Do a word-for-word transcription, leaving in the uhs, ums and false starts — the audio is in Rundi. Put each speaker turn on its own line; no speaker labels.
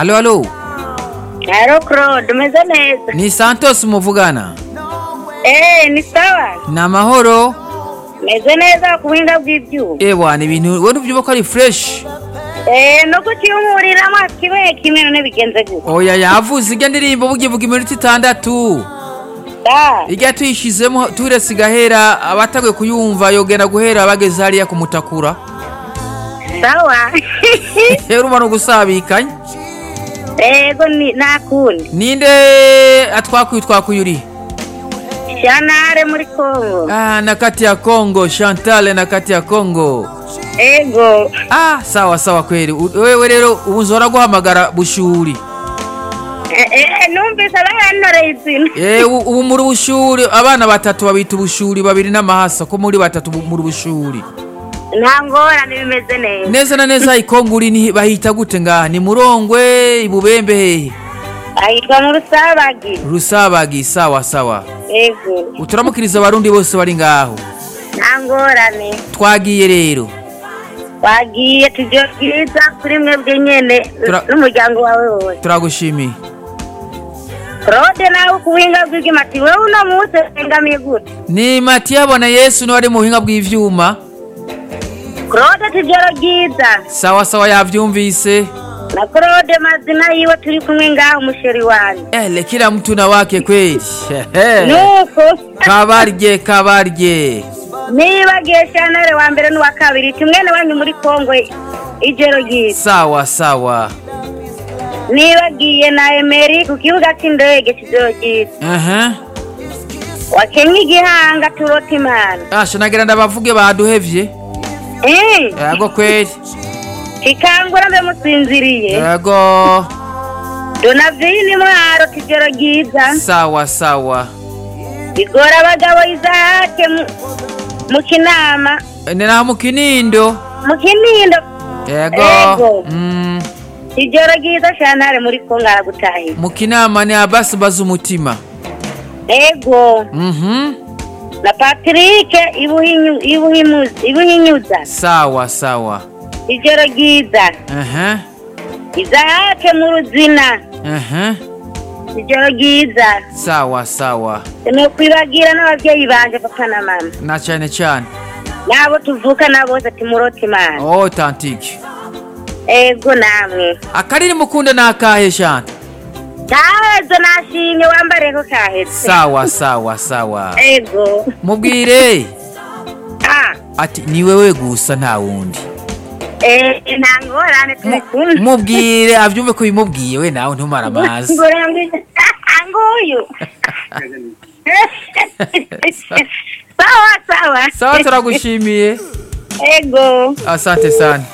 Alo alo.
Alo Claude, umeze neza?
Ni Santos muvugana.
Eh, ni sawa.
Na mahoro.
Meze neza kuhinga bw'ibyo.
Eh bwana ibintu wone uvyuba ko ari fresh.
Eh, no kucyumurira makime kimwe none bigenze gute?
Oya yavuze irya ndirimbo bugivuga iminota itandatu.
Da.
Irya tuyishizemo turese gahera abataguye kuyumva yogenda guhera bageze hariya kumutakura.
Sawa.
Rero umano gusabikanye.
Ego ni nakundi.
Ninde atwakuye twakuyuri?
Chanare muri Kongo.
Ah, na kati ya Kongo, Chantal na kati ya Kongo.
Ego.
Ah, sawa sawa kweli. Wewe rero ubunzora guhamagara bushuri.
Eh eh numvise abahanore izina.
Eh ubu muri bushuri abana batatu babita ubushuri babiri n'amahasa ko muri batatu muri bushuri.
Ntangora nibimeze neza.
Neza na neza ikonguri ni bahita gute ngaha ni Murongwe ibubembe hehe?
Ahitwa mu Rusabagi.
Rusabagi sawa sawa.
Ego.
Uturamukiriza abarundi bose bari ngaho.
Ntangorane.
Twagiye rero.
Wagiye tujyokiriza kuri mwebwe nyene n'umuryango wawe wose.
Turagushimiye.
Claude nawe kuhinga bw'igimati wewe uno munsi ngamiye gute?
Ni mati yabona Yesu no ari mu buhinga bw'ivyuma.
Claude tujyorogiza.
Sawa sawa yavyumvise.
Na Claude mazina yiwe turi kumwe ngaho umusheri wanje.
Eh le kila mtu na wake kweli.
Nuko
kabarye kabarye.
Niba geshanare wa mbere n'uwa kabiri kimwene wanyu muri Kongo ijero giza.
Sawa sawa.
Niba giye na Emery ku kibuga cy'indege kijoro giza.
Aha.
Wakenye igihanga turota imana.
Asha nagira ndabavuge baduhevye.
Eh.
Yego kweli.
Ikangura mbe musinziriye.
Yego.
Donavini mwaro kijoro giza.
Sawa sawa.
Igora abagabo izake mu mukinama.
Ni na mu Kinindo.
Mu Kinindo.
Yego. Mm.
Ijoro giza shanare muri Kongo aragutahiye.
Mu Kinama ni abasi baza umutima.
Ego.
Mhm.
Na Patrick ibuhinyu ibuhimuza ibuhinyuza.
Sawa sawa.
Ijoro giza.
Aha.
Izake mu Ruzina.
Aha.
Ijoro giza.
Sawa sawa.
Ni kwibagira n'abavyeyi banje papa na mama.
Na cyane cyane.
Nabo tuvuka nabo ati muroti imana.
Oh tantiki.
Ego namwe.
Akariri mukunda nakahe shanta?
Tazo nashimye wambare ko kahetse.
Sawa sawa sawa.
Ego.
Mubwire.
Ah.
Ati ni wewe gusa nta wundi.
Eh nangorane tumukunda.
Mubwire avyumve ko bimubwiye we nawe ntumara amazi.
Nguyu. Sawa sawa.
Sawa turagushimiye.
Ego.
Asante sana.